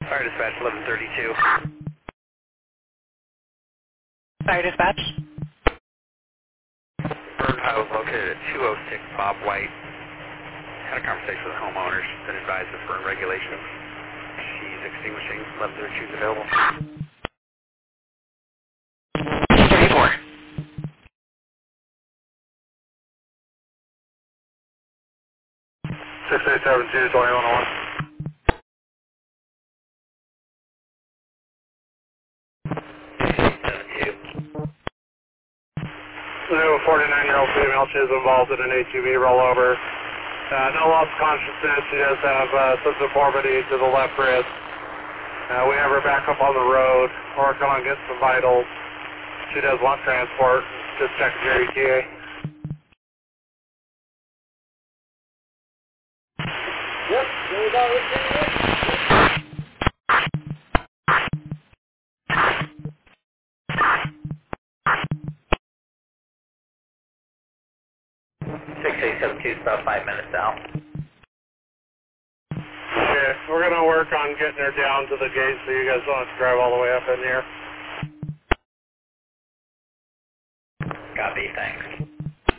Fire dispatch 1132. Fire dispatch. Burn house located at 206 Bob White. Had a conversation with the homeowners that advised us for regulations. She's extinguishing. 1132 is available. 34. 6872 2101. 49-year-old female. She is involved in an ATV rollover. No loss of consciousness. She does have some deformity to the left wrist. We have her back up on the road, working on getting some vitals. She does want transport. Just checking your ETA. Yep, we got it. 6872 is about 5 minutes out. Okay, we're going to work on getting her down to the gate so you guys don't have to drive all the way up in here. Copy, thanks.